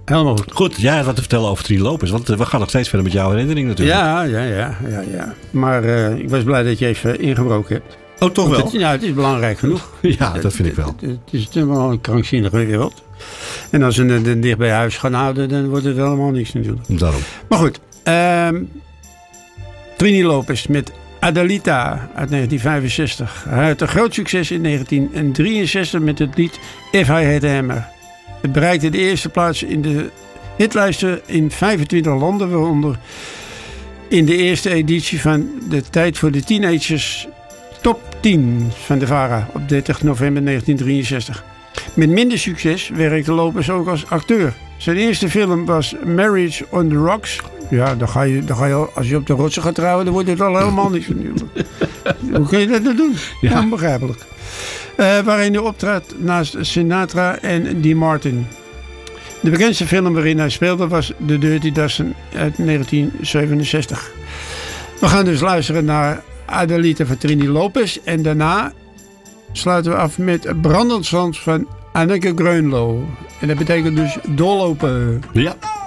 Helemaal goed. Goed, jij had wat te vertellen over Trini Lopez. Want we gaan nog steeds verder met jouw herinnering natuurlijk. Ja. Maar ik was blij dat je even ingebroken hebt. Oh, toch wel? Het is belangrijk genoeg. Ja, dat vind ik wel. Het is wel een krankzinnige wereld. En als ze het dicht bij huis gaan houden, dan wordt het helemaal niks natuurlijk. Daarom. Maar goed. Trini Lopez met Adelita uit 1965. Hij had een groot succes in 1963 met het lied If I Had a Hammer. Het bereikte de eerste plaats in de hitlijsten in 25 landen, waaronder in de eerste editie van de Tijd voor de Teenagers Top 10 van de VARA op 30 november 1963. Met minder succes werkte Lopez ook als acteur. Zijn eerste film was Marriage on the Rocks. Ja, dan ga je als je op de rotsen gaat trouwen, dan wordt het al helemaal niks natuurlijk. Hoe kun je dat nou doen? Ja. Onbegrijpelijk. Waarin hij optrad naast Sinatra en Dean Martin. De bekendste film waarin hij speelde was The Dirty Dozen uit 1967. We gaan dus luisteren naar Adelita van Trini Lopez. En daarna sluiten we af met Brandend Zand van Anneke Greunlo. En dat betekent dus doorlopen. Ja.